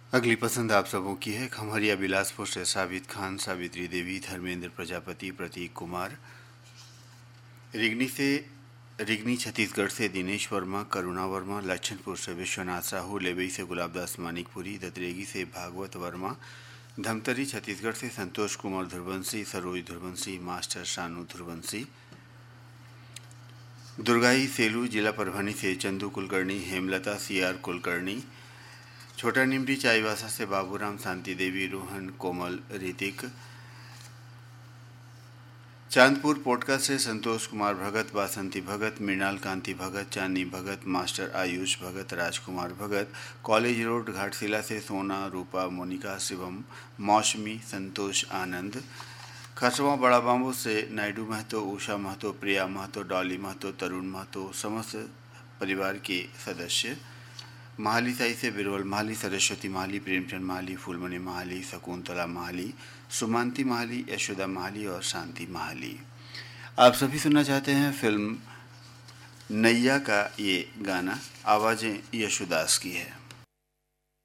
अगली पसंद आप सबों की है। खमहरिया बिलासपुर से साबित खान, सावित्री देवी, धर्मेंद्र प्रजापति, प्रतीक कुमार। रिगनी छत्तीसगढ़ से दिनेश वर्मा, करुणा वर्मा। लच्छनपुर से विश्वनाथ साहू, लेबई से गुलाबदास मानिकपुरी, दतरेगी से भागवत वर्मा। धमतरी छत्तीसगढ़ से संतोष कुमार ध्रुवंशी, सरोज ध्रुवंशी, मास्टर शानू ध्रुवंशी। दुर्गाई सेलू जिला परभणी से चंदू कुलकर्णी, हेमलता सीआर कुलकर्णी। छोटा निमरी चाईवासा से बाबूराम, शांति देवी, रोहन, कोमल, ऋतिक। चांदपुर पोटका से संतोष कुमार भगत, बासंती भगत, मृणाल कांति भगत, चांदनी भगत, मास्टर आयुष भगत, राजकुमार भगत। कॉलेज रोड घाटशिला से सोना, रूपा, मोनिका, शिवम, मौसमी, संतोष, आनंद। खसवा बड़ा बांबू से नायडू महतो, उषा महतो, प्रिया महतो, डॉली महतो, तरुण महतो, समस्त परिवार के सदस्य। महाली साई से बिरवल महाली, सरस्वती महाली, प्रेमचंद महाली, फूलमणि महाली, शकुंतला महाली, सुमांती महाली, यशोदा महाली और शांति महाली। आप सभी सुनना चाहते हैं फिल्म नैया का ये गाना। आवाज़ें यशोदास की है।